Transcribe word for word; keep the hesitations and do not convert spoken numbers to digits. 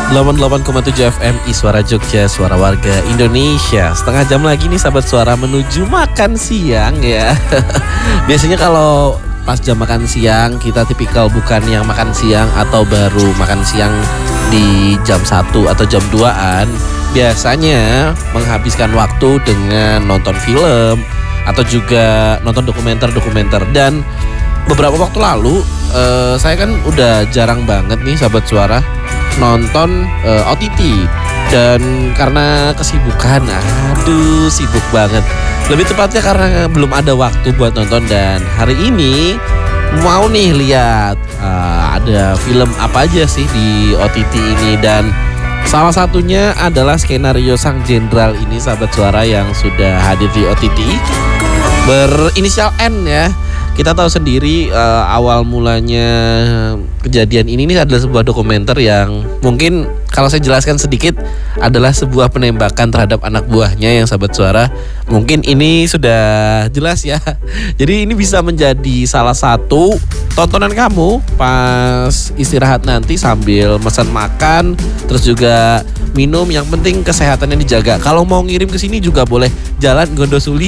delapan puluh delapan koma tujuh F M I Suara Jogja, suara warga Indonesia. Setengah jam lagi nih sahabat suara menuju makan siang ya. Biasanya kalau pas jam makan siang kita tipikal bukan yang makan siang atau baru makan siang di jam satu atau jam duaan. Biasanya menghabiskan waktu dengan nonton film atau juga nonton dokumenter-dokumenter. Dan beberapa waktu lalu uh, saya kan udah jarang banget nih sahabat suara nonton uh, O T T. Dan karena kesibukan, aduh sibuk banget. Lebih tepatnya karena belum ada waktu buat nonton. Dan hari ini mau nih lihat uh, ada film apa aja sih di O T T ini. Dan salah satunya adalah Skenario Sang Jenderal ini sahabat suara yang sudah hadir di O T T, berinisial N ya. Kita tahu sendiri uh, awal mulanya kejadian ini nih adalah sebuah dokumenter yang mungkin kalau saya jelaskan sedikit adalah sebuah penembakan terhadap anak buahnya yang sahabat suara. Mungkin ini sudah jelas ya. Jadi ini bisa menjadi salah satu tontonan kamu pas istirahat nanti sambil pesan makan, terus juga minum. Yang penting kesehatannya dijaga. Kalau mau ngirim ke sini juga boleh, jalan Gondosuli